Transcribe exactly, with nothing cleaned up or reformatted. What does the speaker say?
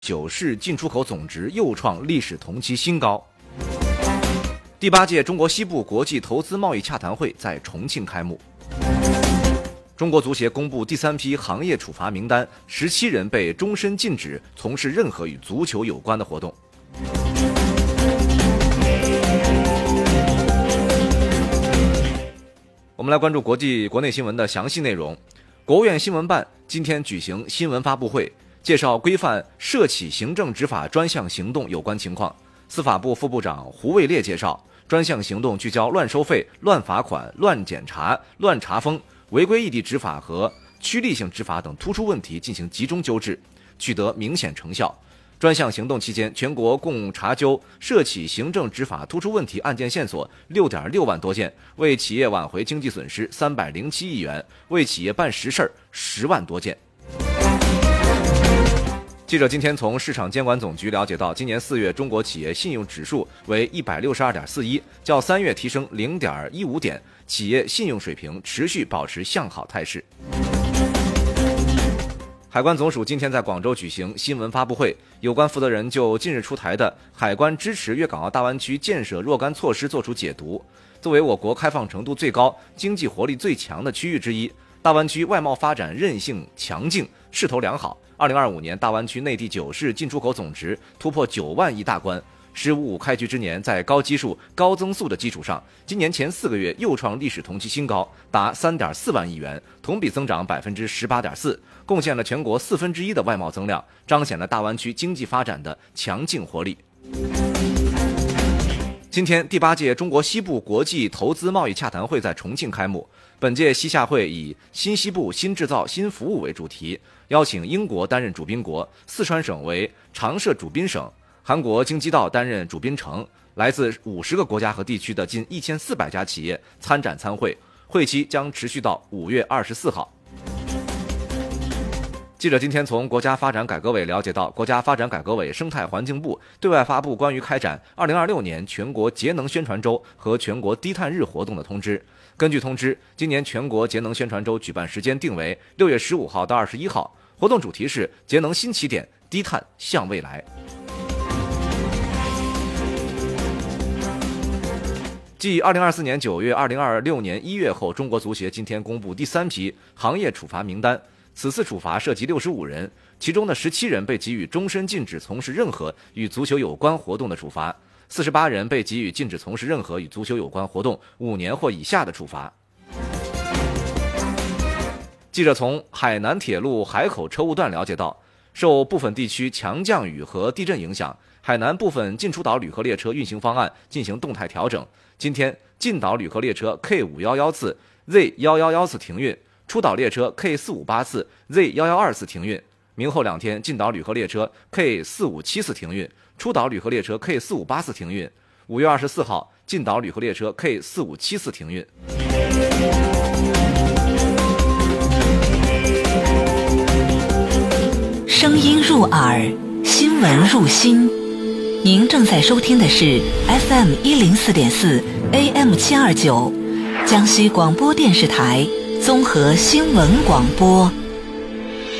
九市进出口总值又创历史同期新高。第八届中国西部国际投资贸易洽谈会在重庆开幕。中国足协公布第三批行业处罚名单，十七人被终身禁止从事任何与足球有关的活动。我们来关注国际国内新闻的详细内容。国务院新闻办今天举行新闻发布会，介绍规范涉企行政执法专项行动有关情况。司法部副部长胡卫烈介绍，专项行动聚焦乱收费、乱罚款、乱检查、乱查封、违规异地执法和趋利性执法等突出问题进行集中纠治，取得明显成效。专项行动期间，全国共查究涉企行政执法突出问题案件线索 六点六万多件，为企业挽回经济损失三百零七亿元，为企业办实事儿十万多件。记者今天从市场监管总局了解到，今年四月中国企业信用指数为 一百六十二点四一，较三月提升 零点一五点，企业信用水平持续保持向好态势。海关总署今天在广州举行新闻发布会，有关负责人就近日出台的海关支持粤港澳大湾区建设若干措施作出解读。作为我国开放程度最高、经济活力最强的区域之一，大湾区外贸发展韧性强劲，势头良好。二零二五年，大湾区内地九市进出口总值突破九万亿大关。十五五开局之年，在高基数、高增速的基础上，今年前四个月又创历史同期新高，达三点四万亿元，同比增长百分之十八点四，贡献了全国四分之一的外贸增量，彰显了大湾区经济发展的强劲活力。今天，第八届中国西部国际投资贸易洽谈会在重庆开幕。本届西洽会以新西部新制造新服务为主题，邀请英国担任主宾国，四川省为常设主宾省，韩国京畿道担任主宾城，来自五十个国家和地区的近一千四百家企业参展参会，会期将持续到五月二十四号。记者今天从国家发展改革委了解到，国家发展改革委生态环境部对外发布关于开展二零二六年全国节能宣传周和全国低碳日活动的通知。根据通知，今年全国节能宣传周举办时间定为六月十五号到二十一号，活动主题是节能新起点，低碳向未来。继二零二四年九月、二零二六年一月后，中国足协今天公布第三批行业处罚名单。此次处罚涉及六十五人，其中的十七人被给予终身禁止从事任何与足球有关活动的处罚，四十八人被给予禁止从事任何与足球有关活动五年或以下的处罚。记者从海南铁路海口车务段了解到，受部分地区强降雨和地震影响，海南部分进出岛旅客列车运行方案进行动态调整。今天，进岛旅客列车 K 五一一 次、Z 一一一 次停运，出岛列车 K 四五八 次、Z 一一二 次停运。明后两天，进岛旅客列车 K 四五七 次停运，出岛旅客列车 K 四五八 次停运。五月二十四号，进岛旅客列车 K 四五七 次停运。 声音入耳，新闻入心。您正在收听的是 F M 一零四点四 A M 七二九，江西广播电视台综合新闻广播。